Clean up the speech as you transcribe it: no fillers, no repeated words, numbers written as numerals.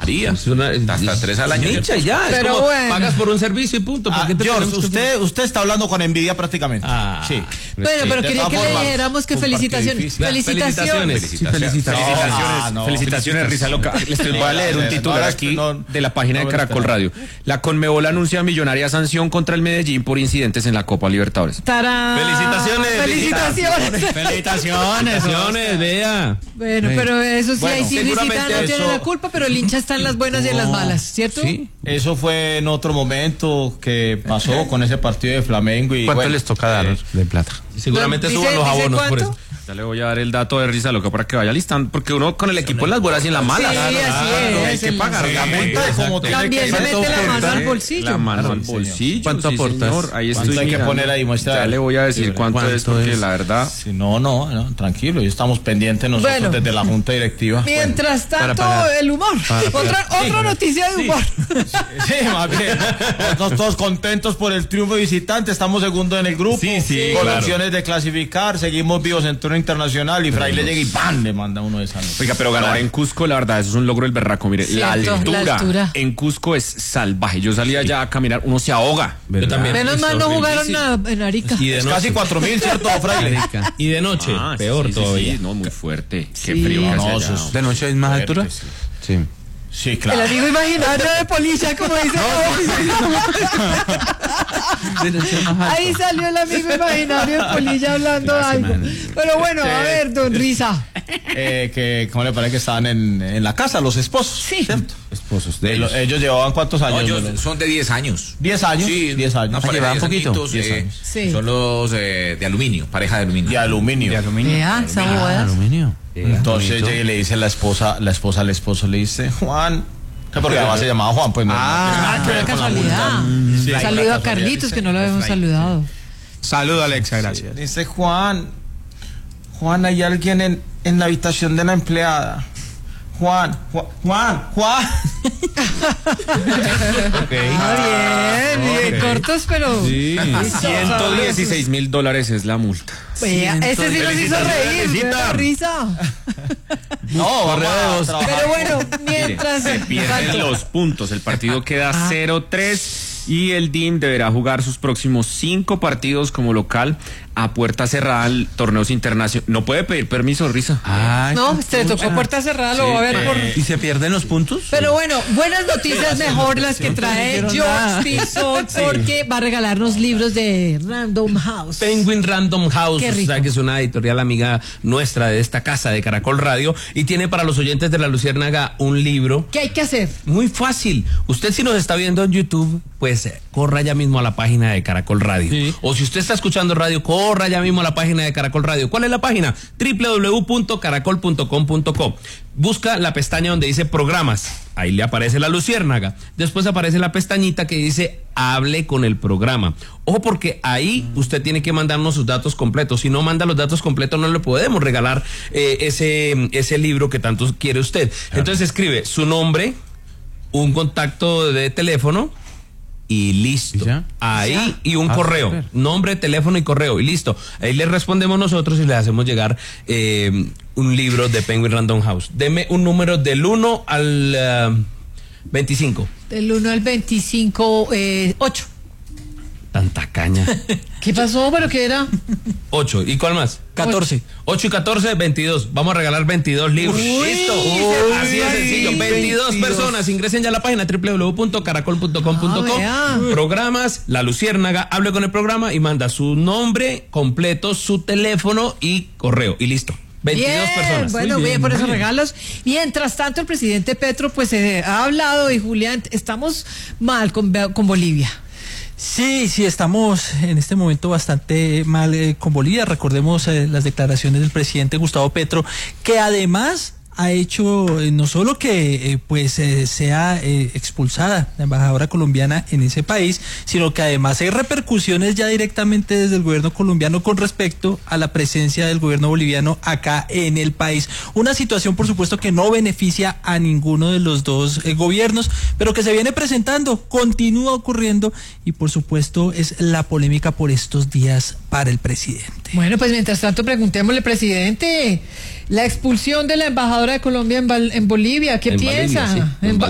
María, hasta 3 al año. Hincha ya, pero es como bueno, pagas por un servicio y punto. George, usted está hablando con envidia prácticamente. Sí. Bueno, pero quería que le dijéramos que felicitaciones. Felicitaciones. Felicitaciones, Risa Loca. Les voy a leer un titular aquí de la página de Caracol Radio. La Conmebol anuncia millonaria sanción contra el Medellín por incidentes en la Copa Libertadores. ¡Tarán! Felicitaciones, vea. Bueno, pero eso sí, ahí sí Risita no tiene la culpa, pero el hincha está en las buenas y en las malas, ¿cierto? Sí. Eso fue en otro momento que pasó con ese partido de Flamengo. Y ¿Cuánto les toca dar de plata? Seguramente suban los abonos por eso. Ya le voy a dar el dato de Risa Loca para que vaya listando, porque uno con el equipo en las buenas y en las malas. Sí, así es. Hay que pagar la multa de como tiene También que se ser. mete la mano al bolsillo. La mano al bolsillo. ¿Cuánto aportas? Señor. Ahí estoy ¿Cuánto hay que mirando. poner ahí? Muestra. Ya le voy a decir cuánto es, porque la verdad. Sí, no, tranquilo, ya estamos pendientes nosotros desde la Junta Directiva. Mientras tanto, el humor. Otra noticia de humor. Sí, más bien. Nosotros todos contentos por el triunfo visitante, estamos segundos en el grupo. Sí, con claro. opciones de clasificar, seguimos vivos en torneo internacional y Fraile llega y ¡pam! Le manda uno de esa noche. Oiga, pero ganar en Cusco, la verdad, eso es un logro del berraco. Mire, la altura en Cusco es salvaje. Yo salía allá a caminar, uno se ahoga. Yo también. Menos mal no jugaron nada en Arica. Y de Es noche. casi 4.000, ¿cierto, Fraile? Y de noche, peor todavía. Sí, no, muy fuerte. Qué Sí. frío que No, hace allá. eso es- ¿De noche hay más altura? Sí. Sí. Sí, El claro. amigo imaginario de Polilla, como dice. Ahí salió el amigo imaginario de Polilla hablando algo. Pero bueno, a ver, don Risa. Que, ¿cómo le parece que estaban en la casa, los esposos? Sí. ¿Cierto? Esposos de Ellos llevaban ¿cuántos años? Ellos son de 10 años. 10 años. Sí, 10 años. una pareja de llevan 10 poquito. añitos, 10 años. Sí. Son los de aluminio, pareja de aluminio. De aluminio. Vea, esa boda. Aluminio. Entonces llega y le dice la esposa al esposo, le dice, Juan, porque además se llamaba Juan, pues no. Qué casualidad. Sí, Saludo a la Carlitos, que no lo habíamos saludado. Saludo, Alexa, gracias. Dice Juan, hay alguien en la habitación de la empleada. Juan. Bien, cortos, pero. Sí. $116,000 es la multa. Vea, ese sí nos hizo reír, Felicita. Risa. No, vamos a trabajar. Pero bueno, mientras. Se pierden los puntos. El partido queda 0-3 y el DIM deberá jugar sus próximos 5 partidos como local a puerta cerrada en torneos internacionales. No puede pedir permiso, Risa. Ay, No, se tocó puerta cerrada, lo va a ver por. ¿y se pierden los puntos? Pero bueno, buenas noticias mejor las que trae George Pinzón, porque va a regalarnos libros de Random House. Penguin Random House, Qué rico. o sea, que es una editorial amiga nuestra de esta casa de Caracol Radio, y tiene para los oyentes de La Luciérnaga un libro ¿Qué hay que hacer? muy fácil. Usted, si nos está viendo en YouTube, pues corra ya mismo a la página de Caracol Radio. Sí. O si usted está escuchando radio, corra ya mismo a la página de Caracol Radio. ¿Cuál es la página? www.caracol.com.co. Busca la pestaña donde dice programas. Ahí le aparece La Luciérnaga. Después aparece la pestañita que dice hable con el programa. Ojo, porque ahí usted tiene que mandarnos sus datos completos. Si no manda los datos completos, no le podemos regalar ese libro que tanto quiere usted. Entonces escribe su nombre, un contacto de teléfono y listo. ¿Ya? Ahí, y un correo. Super. Nombre, teléfono y correo. Y listo. Ahí le respondemos nosotros y le hacemos llegar un libro de Penguin Random House. Deme un número del 1 al 25. Del 1 al 25, 8. Tanta caña. ¿Qué pasó? ¿Pero qué era? 8. ¿Y cuál más? 14. 8 y 14, 22. Vamos a regalar 22 libros. ¡Listo! Así de sencillo. 22 personas. Ingresen ya a la página www.caracol.com.co. vea. Programas, La Luciérnaga, hable con el programa y manda su nombre completo, su teléfono y correo. Y listo. 22 Bien, personas. bueno, Muy bien, bien, por muy esos bien. regalos. Mientras tanto, el presidente Petro pues ha hablado, y Julián, estamos mal con Bolivia. Sí, estamos en este momento bastante mal con Bolivia. Recordemos las declaraciones del presidente Gustavo Petro, que además ha hecho no solo que sea expulsada la embajadora colombiana en ese país, sino que además hay repercusiones ya directamente desde el gobierno colombiano con respecto a la presencia del gobierno boliviano acá en el país. Una situación, por supuesto, que no beneficia a ninguno de los dos gobiernos, pero que se viene presentando, continúa ocurriendo, y por supuesto es la polémica por estos días para el presidente. Bueno, pues mientras tanto preguntémosle, presidente, la expulsión de la embajadora de Colombia en Bolivia, ¿qué En piensa? Bolivia, sí.